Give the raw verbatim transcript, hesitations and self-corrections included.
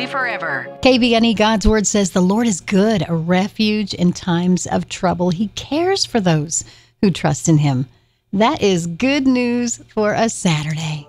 holy forever. K B N E God's Word says the Lord is good, a refuge in times of trouble. He cares for those who trust in Him. That is good news for a Saturday.